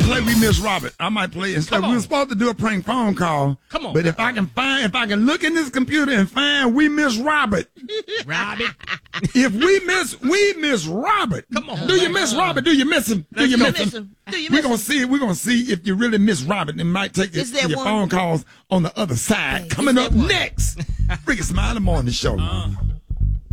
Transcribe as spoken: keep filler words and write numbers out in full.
play We Miss Robert. I might play it. We were supposed to do a prank phone call. Come on. But if I can find, if I can look in this computer and find We Miss Robert. Robert. If we miss, we miss Robert. Come on. Do you miss Robert? Do you miss him? Do you miss him? him? Do you We're miss gonna him? see. We're gonna see if you really miss Robert. It might take your, your phone calls on the other side. Coming up one? next, Ricky Smiley Morning Show. Uh.